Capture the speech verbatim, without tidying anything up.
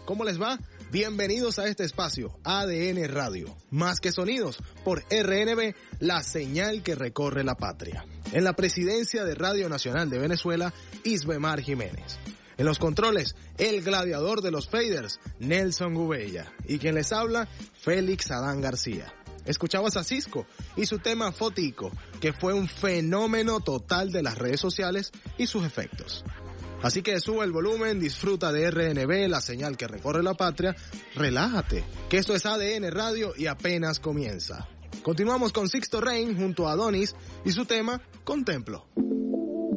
¿Cómo les va? Bienvenidos a este espacio, A D N Radio. Más que sonidos, por R N B, la señal que recorre la patria. En la presidencia de Radio Nacional de Venezuela, Isbemar Jiménez. En los controles, el gladiador de los faders, Nelson Gubella. Y quien les habla, Félix Adán García. Escuchabas a Cisco y su tema Fotico, que fue un fenómeno total de las redes sociales y sus efectos. Así que sube el volumen, disfruta de R N B, la señal que recorre la patria, relájate, que esto es A D N Radio y apenas comienza. Continuamos con Sixto Rain junto a Adonis y su tema Contemplo.